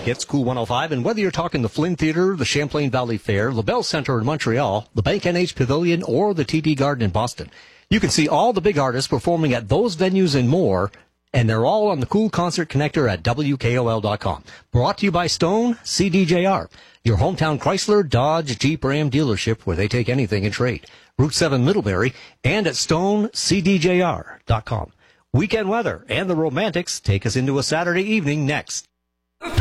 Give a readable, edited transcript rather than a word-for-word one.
It's Cool 105, and whether you're talking the Flynn Theater, the Champlain Valley Fair, LaBelle Center in Montreal, the Bank NH Pavilion, or the TD Garden in Boston, you can see all the big artists performing at those venues and more, and they're all on the Cool Concert Connector at WKOL.com. Brought to you by Stone CDJR, your hometown Chrysler, Dodge, Jeep, Ram dealership where they take anything in trade. Route 7 Middlebury, and at StoneCDJR.com. Weekend weather and the Romantics take us into a Saturday evening next.